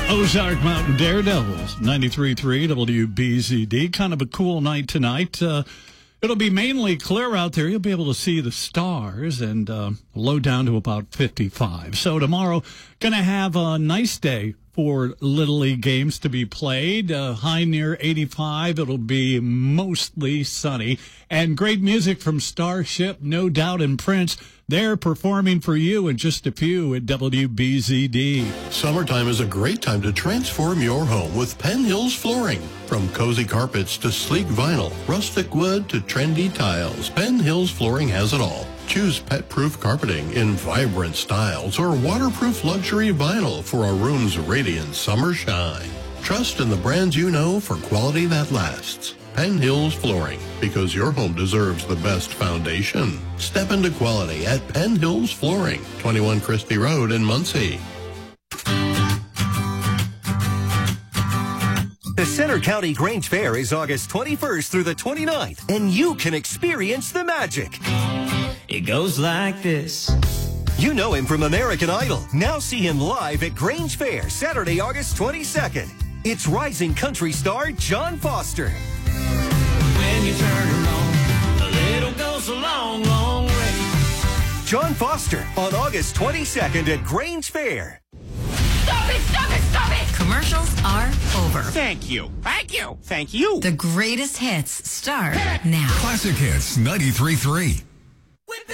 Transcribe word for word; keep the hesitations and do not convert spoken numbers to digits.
Ozark Mountain Daredevils, ninety-three point three W B Z D. Kind of a cool night tonight. Uh, it'll be mainly clear out there. You'll be able to see the stars and uh, low down to about fifty-five. So tomorrow, going to have a nice day for Little League games to be played. Uh, high near eighty-five. It'll be mostly sunny. And great music from Starship, No Doubt, and Prince. They're performing for you in just a few at W B Z D. Summertime is a great time to transform your home with Penn Hills Flooring. From cozy carpets to sleek vinyl, rustic wood to trendy tiles, Penn Hills Flooring has it all. Choose pet-proof carpeting in vibrant styles or waterproof luxury vinyl for a room's radiant summer shine. Trust in the brands you know for quality that lasts. Penn Hills Flooring, because your home deserves the best foundation. Step into quality at Penn Hills Flooring, twenty-one Christie Road in Muncie. The Center County Grange Fair is August twenty-first through the twenty-ninth, and you can experience the magic. It goes like this. You know him from American Idol. Now see him live at Grange Fair, Saturday, August twenty-second. It's rising country star John Foster. When you turn her on, the little goes a long, long way. John Foster on August twenty-second at Grange Fair. Stop it! Stop it! Stop it! Commercials are over. Thank you. Thank you. Thank you. The greatest hits start now. Classic Hits ninety-three point three.